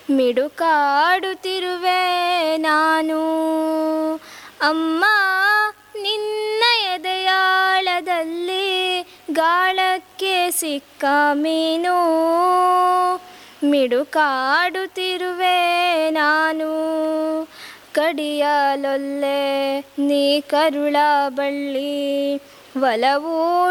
ಮಿಡುಕಾಡುತ್ತಿರುವೆ ನಾನು ಅಮ್ಮ ನಿನ್ನ ಎದೆಯಾಳದಲ್ಲಿ ಗಾಳಕ್ಕೆ ಸಿಕ್ಕ ಮೀನು. ಮಿಡುಕಾಡುತ್ತಿರುವೆ ನಾನು ಕಡಿಯಲೊಲ್ಲೆ ನೀ ಕರುಳ ಬಳ್ಳಿ ಒಲವು